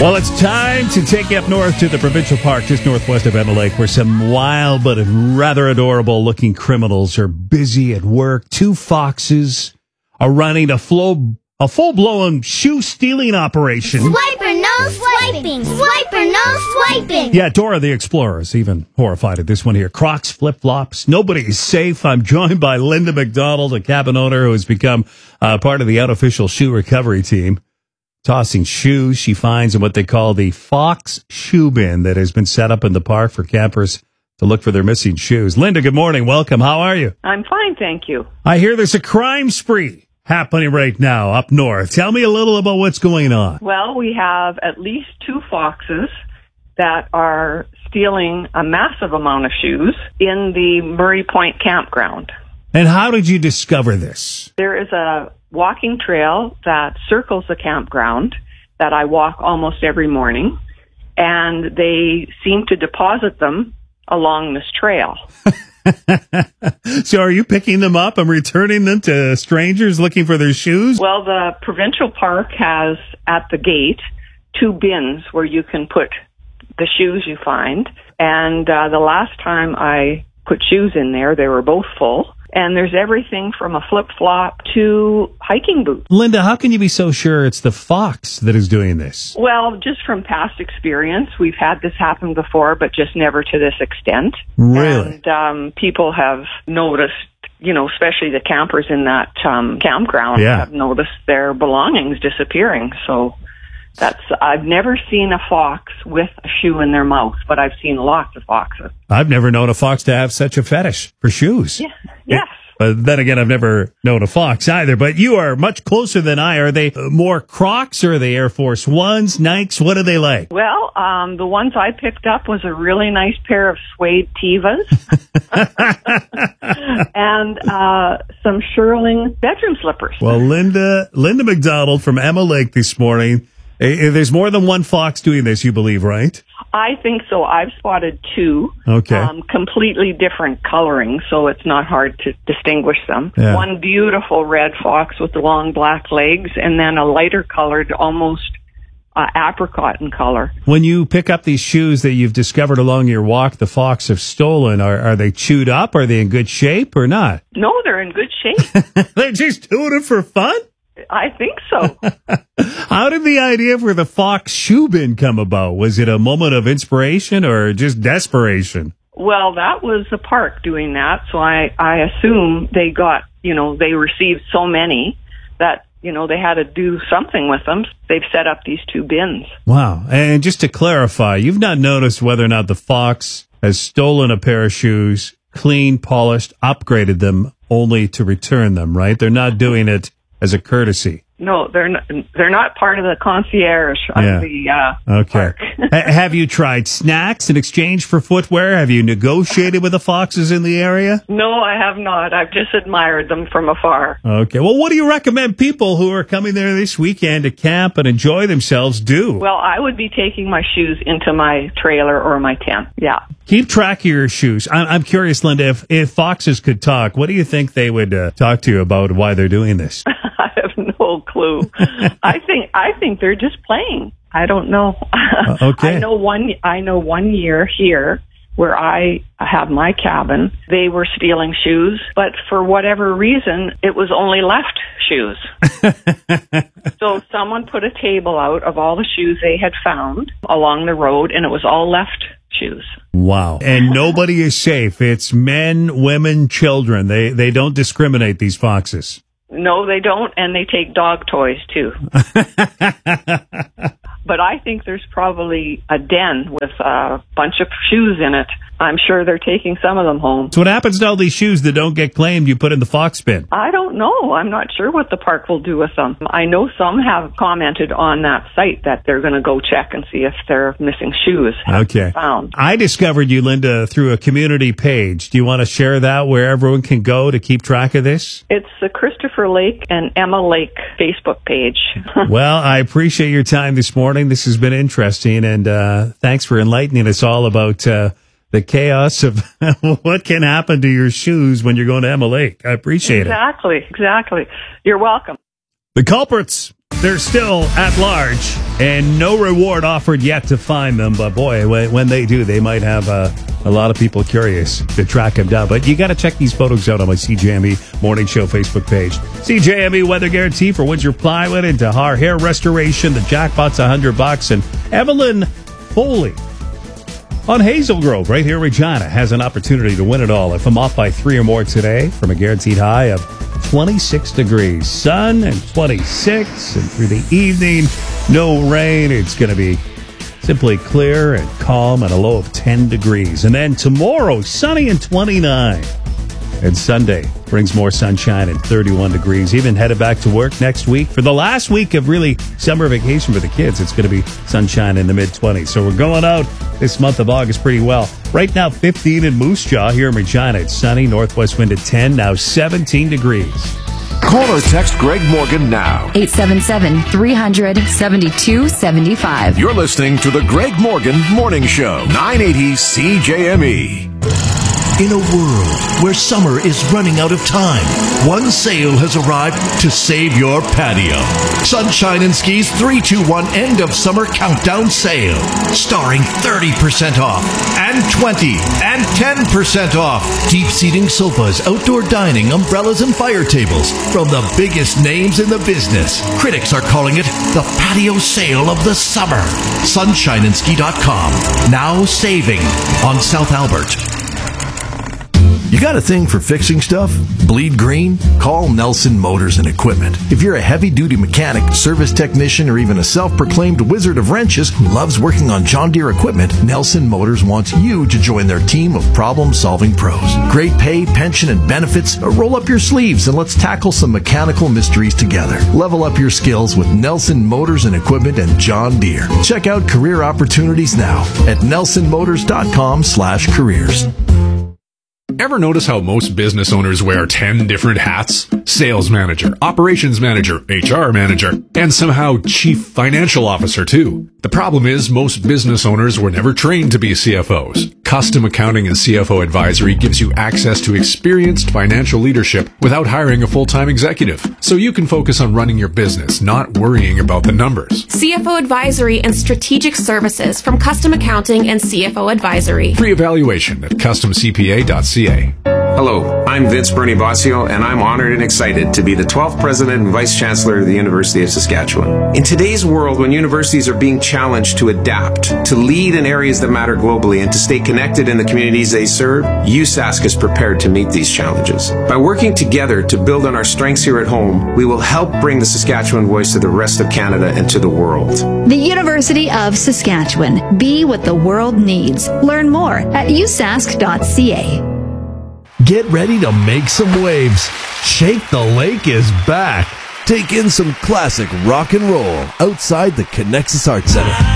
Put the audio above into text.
Well, it's time to take you up north to the provincial park just northwest of Emma Lake, where some wild but rather adorable looking criminals are busy at work. Two foxes are running a full-blown shoe stealing operation. Swiper, no swiping! Swiper, no swiping! Yeah, Dora the Explorer is even horrified at this one here. Crocs, flip-flops, nobody's safe. I'm joined by Linda McDonald, a cabin owner who has become part of the unofficial shoe recovery team. Tossing shoes she finds in what they call the Fox Shoe Bin that has been set up in the park for campers to look for their missing shoes. Linda, good morning. Welcome. How are you? I'm fine, thank you. I hear there's a crime spree happening right now up north. Tell me a little about what's going on. Well, we have at least two foxes that are stealing a massive amount of shoes in the Murray Point campground. And how did you discover this? There is a walking trail that circles the campground that I walk almost every morning, and they seem to deposit them along this trail. So are you picking them up and returning them to strangers looking for their shoes? Well, the provincial park has at the gate two bins where you can put the shoes you find, and the last time I put shoes in there, they were both full. And there's everything from a flip-flop to hiking boots. Linda, how can you be so sure it's the fox that is doing this? Well, just from past experience, we've had this happen before, but just never to this extent. Really? And people have noticed, especially the campers in that campground have noticed their belongings disappearing. So I've never seen a fox with a shoe in their mouth, but I've seen lots of foxes. I've never known a fox to have such a fetish for shoes. Yeah. Yes. But then again, I've never known a fox either. But you are much closer than I. Are they more Crocs or are they Air Force Ones, Nikes? What are they like? Well, the ones I picked up was a really nice pair of suede Tevas and some Shearling bedroom slippers. Well, Linda McDonald from Emma Lake this morning. There's more than one fox doing this, you believe, right? I think so. I've spotted two. Okay. Completely different coloring, so it's not hard to distinguish them. Yeah. One beautiful red fox with long black legs, and then a lighter colored, almost apricot in color. When you pick up these shoes that you've discovered along your walk, the fox have stolen, are they chewed up? Are they in good shape or not? No, they're in good shape. They're just doing it for fun? I think so. How did the idea for the Fox Shoe Bin come about? Was it a moment of inspiration or just desperation? Well, that was the park doing that, so I assume they got, they received so many that, they had to do something with them. They've set up these two bins. Wow. And just to clarify, you've not noticed whether or not the fox has stolen a pair of shoes, cleaned, polished, upgraded them, only to return them, right? They're not doing it as a courtesy. No, they're not part of the concierge of the park. Have you tried snacks in exchange for footwear? Have you negotiated with the foxes in the area? No, I have not. I've just admired them from afar. Okay. Well, what do you recommend people who are coming there this weekend to camp and enjoy themselves do? Well, I would be taking my shoes into my trailer or my tent. Yeah. Keep track of your shoes. I'm curious, Linda, if foxes could talk, what do you think they would talk to you about why they're doing this? I have no clue. I think they're just playing. I don't know. Okay. I know one year here where I have my cabin, they were stealing shoes, but for whatever reason, it was only left shoes. So someone put a table out of all the shoes they had found along the road, and it was all left shoes. Wow. And nobody is safe. It's men, women, children. They don't discriminate, these foxes. No, they don't, and they take dog toys, too. But I think there's probably a den with a bunch of shoes in it. I'm sure they're taking some of them home. So what happens to all these shoes that don't get claimed you put in the fox bin? I don't know. I'm not sure what the park will do with them. I know some have commented on that site that they're going to go check and see if their missing shoes have been found. I discovered you, Linda, through a community page. Do you want to share that where everyone can go to keep track of this? It's the Christopher Lake and Emma Lake Facebook page. Well, I appreciate your time this morning. This has been interesting, and thanks for enlightening us all about the chaos of what can happen to your shoes when you're going to Emma Lake. I appreciate it. Exactly. You're welcome. The culprits they're still at large, and no reward offered yet to find them. But boy, when they do, they might have a lot of people curious to track them down. But you got to check these photos out on my CJME Morning Show Facebook page. CJME Weather Guarantee for Windsor Plywood and Tahar Hair Restoration. The jackpot's $100. And Evelyn Foley on Hazel Grove, right here in Regina, has an opportunity to win it all. If I'm off by 3 or more today, from a guaranteed high of 26 degrees. Sun and 26, and through the evening, no rain. It's going to be simply clear and calm and a low of 10 degrees. And then tomorrow, sunny and 29. And Sunday brings more sunshine and 31 degrees. Even headed back to work next week. For the last week of really summer vacation for the kids, it's going to be sunshine in the mid-20s. So we're going out this month of August pretty well. Right now, 15 in Moose Jaw here in Regina. It's sunny, northwest wind at 10, now 17 degrees. Call or text Greg Morgan now. 877-300-7275. You're listening to the Greg Morgan Morning Show, 980 CJME. In a world where summer is running out of time, one sale has arrived to save your patio. Sunshine and Ski's 3-2-1 End of Summer Countdown Sale. Starring 30% off and 20 and 10% off. Deep seating sofas, outdoor dining, umbrellas, and fire tables from the biggest names in the business. Critics are calling it the patio sale of the summer. SunshineandSki.com. Now saving on South Albert. You got a thing for fixing stuff? Bleed green? Call Nelson Motors and Equipment. If you're a heavy-duty mechanic, service technician, or even a self-proclaimed wizard of wrenches who loves working on John Deere equipment, Nelson Motors wants you to join their team of problem-solving pros. Great pay, pension, and benefits? Roll up your sleeves and let's tackle some mechanical mysteries together. Level up your skills with Nelson Motors and Equipment and John Deere. Check out career opportunities now at nelsonmotors.com/careers. Ever notice how most business owners wear 10 different hats? Sales manager, operations manager, HR manager, and somehow chief financial officer too. The problem is most business owners were never trained to be CFOs. Custom Accounting and CFO Advisory gives you access to experienced financial leadership without hiring a full-time executive. So you can focus on running your business, not worrying about the numbers. CFO Advisory and Strategic Services from Custom Accounting and CFO Advisory. Free evaluation at customcpa.ca. Hello, I'm Vince Bernie Bossio, and I'm honored and excited to be the 12th President and Vice Chancellor of the University of Saskatchewan. In today's world, when universities are being challenged to adapt, to lead in areas that matter globally, and to stay connected in the communities they serve, USask is prepared to meet these challenges. By working together to build on our strengths here at home, we will help bring the Saskatchewan voice to the rest of Canada and to the world. The University of Saskatchewan. Be what the world needs. Learn more at usask.ca. Get ready to make some waves. Shake the Lake is back. Take in some classic rock and roll outside the Connexus Arts Center.